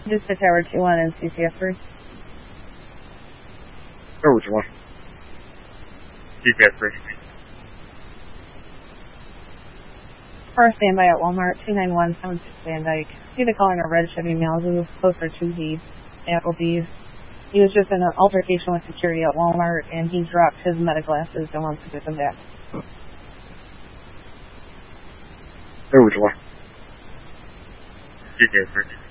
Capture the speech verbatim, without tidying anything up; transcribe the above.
Just to Tower two one and C C F three. Tower two one. C C F three. Car standby at Walmart, two nine one seven six Van Dyke. See the caller in a red Chevy Malibu, closer to the Applebee's. He was just in an altercation with security at Walmart, and he dropped his meta glasses and wants to get them back. Tower two one. C C F three.